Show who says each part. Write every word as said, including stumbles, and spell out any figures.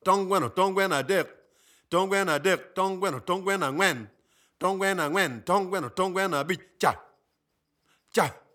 Speaker 1: tongweno tongwen adek tongwen adek tongweno tongwen ang'wen tongwen ang'wen tongweno tongwen abich cha cha